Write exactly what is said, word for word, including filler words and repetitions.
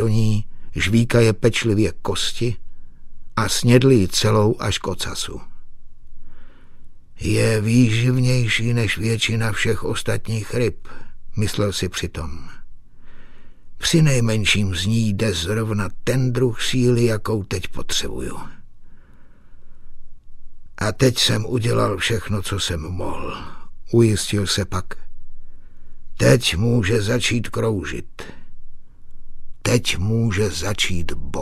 do ní, žvíkaje pečlivě kosti a snědli ji celou až k ocasu. Je výživnější než většina všech ostatních ryb, myslel si přitom. Přinejmenším z ní jde zrovna ten druh síly, jakou teď potřebuju. A teď jsem udělal všechno, co jsem mohl, ujistil se pak. Teď může začít kroužit. Teď může začít boj.